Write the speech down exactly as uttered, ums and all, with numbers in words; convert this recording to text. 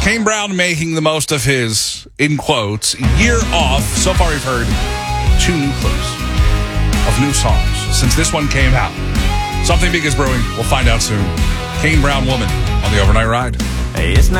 Kane Brown making the most of his, in quotes, year off. So far we've heard two new clips of new songs since this one came out. Something big is brewing. We'll find out soon. Kane Brown Woman on the Overnight Ride. Hey, it's not